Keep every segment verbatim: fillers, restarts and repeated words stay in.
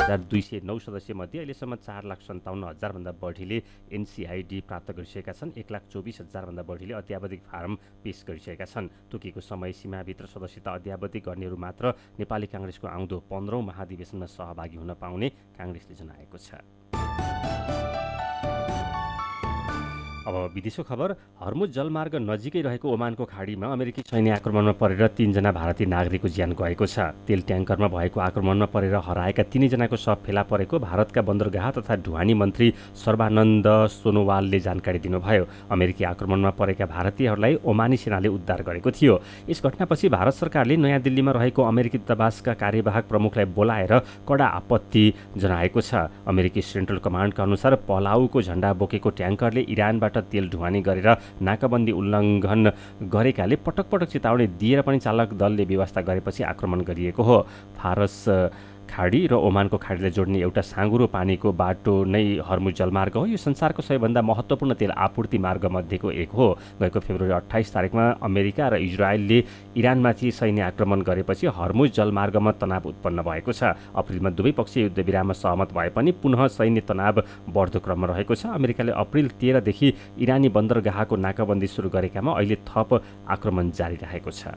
हजार दुई सय नौ सदस्य मध्ये अहिलेसम्म चार लाख सन्ताउन्न हजारभन्दा बढीले एनसिआइडी प्राप्त गरिसकेका छन्। एक लाख चौबिस हजारभन्दा बढीले अध्यावधिक फारम पेश गरिसकेका छन्। तोकिएको समय सीमाभित्र सदस्यता अध्यावधिक गर्नेहरू मात्र नेपाली काङ्ग्रेसको आउँदो पन्ध्रौँ महाधिवेशनमा सहभागी हुन पाउने काङ्ग्रेसले जनाएको छ। अब विदेशको खबर। हर्मुज जलमार्ग नजिकै रहेको ओमानको खाडीमा अमेरिकी सैन्य आक्रमणमा परेर तीनजना भारतीय नागरिकको ज्यान गएको छ। तेल ट्याङ्करमा भएको आक्रमणमा परेर हराएका तिनैजनाको शव फेला परेको भारतका बन्दरगाह तथा ढुवानी मन्त्री सर्बानन्द सोनोवालले जानकारी दिनुभयो। अमेरिकी आक्रमणमा परेका भारतीयहरूलाई ओमानी सेनाले उद्धार गरेको थियो। यस घटनापछि भारत सरकारले नयाँ दिल्लीमा रहेको अमेरिकी दूतावासका कार्यवाहक प्रमुखलाई बोलाएर कडा आपत्ति जनाएको छ। अमेरिकी सेन्ट्रल कमान्डका अनुसार पलाउको झण्डा बोकेको ट्याङ्करले इरानबाट तेल ढुवानी गरेर नाकाबन्दी उल्लङ्घन गरेकाले पटक पटक चेतावनी दिएर पनि चालक दलले व्यवस्था गरेपछि आक्रमण गरिएको हो। फारस खाडी र ओमानको खाडीलाई जोड्ने एउटा साँगुरो पानीको बाटो नै हर्मुज जलमार्ग हो। यो संसारको सबैभन्दा महत्त्वपूर्ण तेल आपूर्ति मार्ग मध्येको एक हो। गएको फेब्रुअरी अट्ठाइस तारिकमा अमेरिका र इजरायलले इरानमाथि सैन्य आक्रमण गरेपछि हर्मुज जलमार्गमा तनाव उत्पन्न भएको छ। अप्रिलमा दुवै पक्ष युद्धविराममा सहमत भए पनि पुनः सैन्य तनाव बढ्दो क्रममा रहेको छ। अमेरिकाले अप्रिल तेह्रदेखि इरानी बन्दरगाहको नाकाबन्दी सुरु गरेकामा अहिले थप आक्रमण जारी रहेको छ।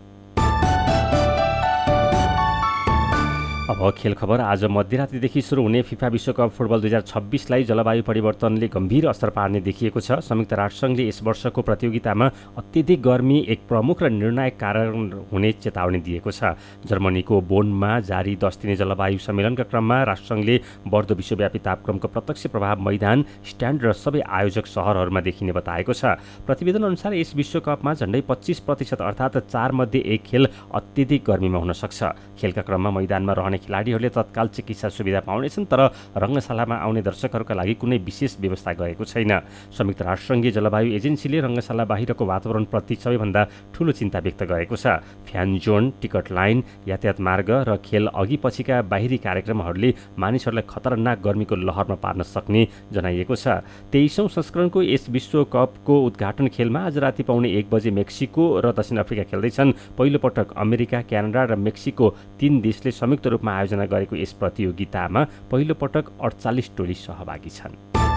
अब खेल खबर। आज मध्यरात्रिदेखि सुरु हुने फिफा विश्वकप फुटबल दुई हजार छब्बिसलाई जलवायु परिवर्तनले गम्भीर असर पार्ने देखिएको छ। संयुक्त राष्ट्रसङ्घले यस वर्षको प्रतियोगितामा अत्यधिक गर्मी एक प्रमुख र निर्णायक कारण हुने चेतावनी दिएको छ। जर्मनीको बोनमा जारी दस दिने जलवायु सम्मेलनका क्रममा राष्ट्रसङ्घले बढ्दो विश्वव्यापी तापक्रमको प्रत्यक्ष प्रभाव मैदान, स्ट्यान्ड र सबै आयोजक सहरहरूमा देखिने बताएको छ। प्रतिवेदन अनुसार यस विश्वकपमा झन्डै पच्चिस प्रतिशत अर्थात् चार मध्ये एक खेल अत्यधिक गर्मीमा हुन सक्छ। खेलका क्रममा मैदानमा रहने खेलाडीहरूले तत्काल चिकित्सा सुविधा पाउनेछन्, तर रङ्गशालामा आउने दर्शकहरूका लागि कुनै विशेष व्यवस्था गरेको छैन। संयुक्त राष्ट्रसङ्घीय जलवायु एजेन्सीले रङ्गशाला बाहिरको वातावरणप्रति सबैभन्दा ठूलो चिन्ता व्यक्त गरेको छ। फ्यान जोन, टिकट लाइन, यातायात मार्ग र खेल अघि पछिका बाहिरी कार्यक्रमहरूले मानिसहरूलाई खतरनाक गर्मीको लहरमा पार्न सक्ने जनाइएको छ। तेइसौँ संस्करणको यस विश्वकपको उद्घाटन खेलमा आज राति पाउने एक बजे मेक्सिको र दक्षिण अफ्रिका खेल्दैछन्। पहिलोपटक अमेरिका, क्यानाडा र मेक्सिको तीन देशले संयुक्त रूपमा आयोजना गरेको यस प्रतियोगितामा पहिलोपटक अडचालिस टोली सहभागी छन्।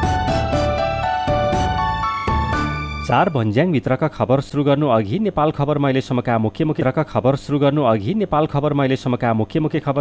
चार भन्ज्याङभित्रका खबर सुरु गर्नु अघि नेपाल खबरमा अहिलेसम्मका मुख्य मुख्य खबर सुरु गर्नु अघि नेपाल खबरमा अहिलेसम्मका मुख्य मुख्य खबर